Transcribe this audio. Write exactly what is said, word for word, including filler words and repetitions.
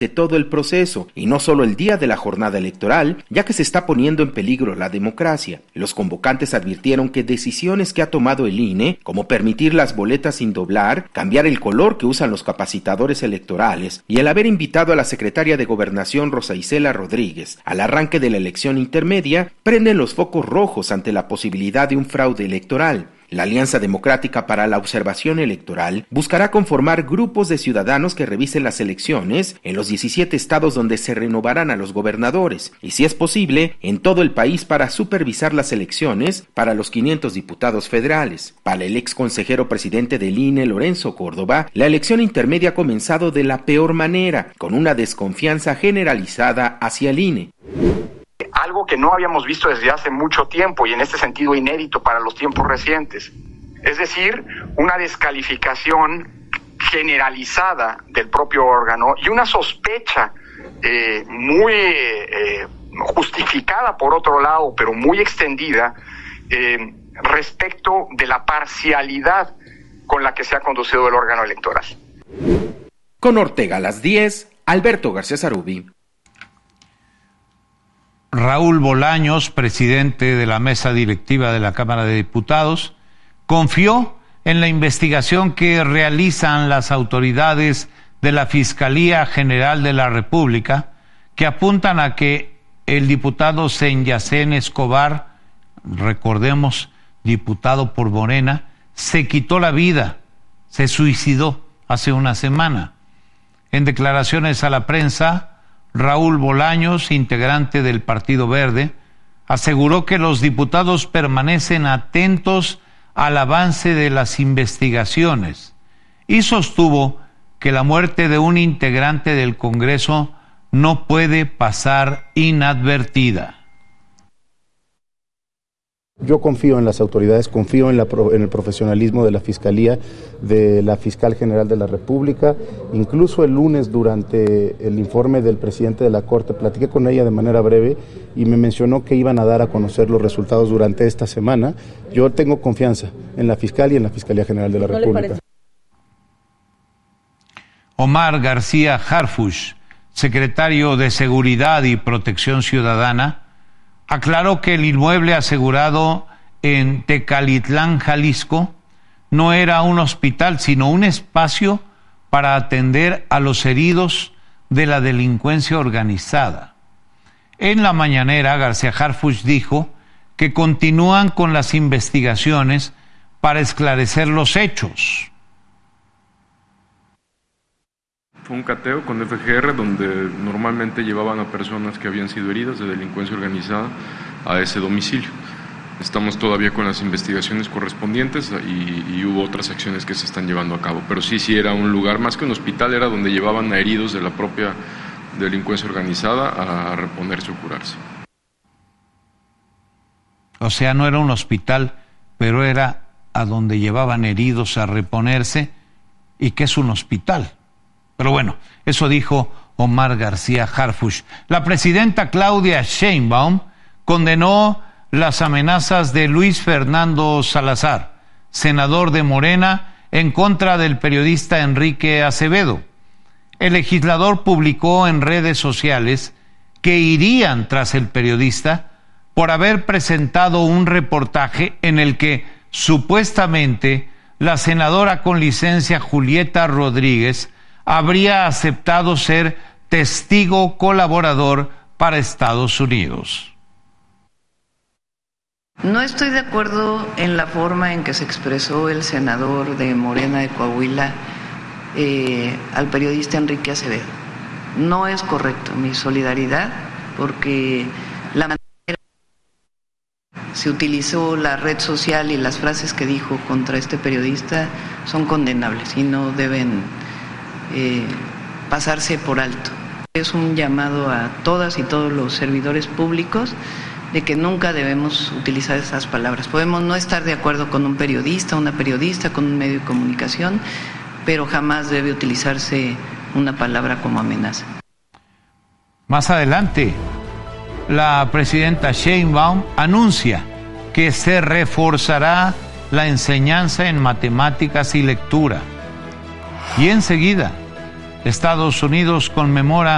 de todo el proceso, y no solo el día de la jornada electoral, ya que se está poniendo en peligro la democracia. Los convocantes advirtieron que decisiones que ha tomado el I N E, como permitir las boletas sin doblar, cambiar el color que usan los capacitadores electorales, y el haber invitado a la secretaria de Gobernación Rosa Isela Rodríguez al arranque de la elección intermedia, prenden los focos rojos ante la posibilidad de un fraude electoral. La Alianza Democrática para la Observación Electoral buscará conformar grupos de ciudadanos que revisen las elecciones en los diecisiete estados donde se renovarán a los gobernadores, y si es posible, en todo el país para supervisar las elecciones para los quinientos diputados federales. Para el ex consejero presidente del I N E, Lorenzo Córdoba, la elección intermedia ha comenzado de la peor manera, con una desconfianza generalizada hacia el I N E. Algo que no habíamos visto desde hace mucho tiempo y en este sentido inédito para los tiempos recientes. Es decir, una descalificación generalizada del propio órgano y una sospecha eh, muy eh, justificada por otro lado, pero muy extendida, eh, respecto de la parcialidad con la que se ha conducido el órgano electoral. Con Ortega a las diez, Alberto García Zarubi. Raúl Bolaños, presidente de la mesa directiva de la Cámara de Diputados, confió en la investigación que realizan las autoridades de la Fiscalía General de la República, que apuntan a que el diputado Senyacén Escobar, recordemos, diputado por Morena, se quitó la vida, se suicidó hace una semana. En declaraciones a la prensa, Raúl Bolaños, integrante del Partido Verde, aseguró que los diputados permanecen atentos al avance de las investigaciones y sostuvo que la muerte de un integrante del Congreso no puede pasar inadvertida. Yo confío en las autoridades, confío en, la, en el profesionalismo de la Fiscalía, de la Fiscal General de la República. Incluso el lunes, durante el informe del presidente de la Corte, platiqué con ella de manera breve y me mencionó que iban a dar a conocer los resultados durante esta semana. Yo tengo confianza en la Fiscal y en la Fiscalía General de la República. Omar García Harfuch, secretario de Seguridad y Protección Ciudadana, aclaró que el inmueble asegurado en Tecalitlán, Jalisco, no era un hospital, sino un espacio para atender a los heridos de la delincuencia organizada. En la mañanera, García Harfuch dijo que continúan con las investigaciones para esclarecer los hechos. Fue un cateo con F G R donde normalmente llevaban a personas que habían sido heridas de delincuencia organizada a ese domicilio. Estamos todavía con las investigaciones correspondientes y, y hubo otras acciones que se están llevando a cabo. Pero sí, sí era un lugar, más que un hospital, era donde llevaban a heridos de la propia delincuencia organizada a reponerse o curarse. O sea, no era un hospital, pero era a donde llevaban heridos a reponerse, y que es un hospital. Pero bueno, eso dijo Omar García Harfuch. La presidenta Claudia Sheinbaum condenó las amenazas de Luis Fernando Salazar, senador de Morena, en contra del periodista Enrique Acevedo. El legislador publicó en redes sociales que irían tras el periodista por haber presentado un reportaje en el que supuestamente la senadora con licencia Julieta Rodríguez habría aceptado ser testigo colaborador para Estados Unidos. No estoy de acuerdo en la forma en que se expresó el senador de Morena de Coahuila eh, al periodista Enrique Acevedo. No es correcto. Mi solidaridad, porque la manera en que se utilizó la red social y las frases que dijo contra este periodista son condenables y no deben Eh, pasarse por alto. Es un llamado a todas y todos los servidores públicos de que nunca debemos utilizar esas palabras. Podemos no estar de acuerdo con un periodista, una periodista, con un medio de comunicación, pero jamás debe utilizarse una palabra como amenaza. Más adelante, la presidenta Sheinbaum anuncia que se reforzará la enseñanza en matemáticas y lectura. Y enseguida, Estados Unidos conmemora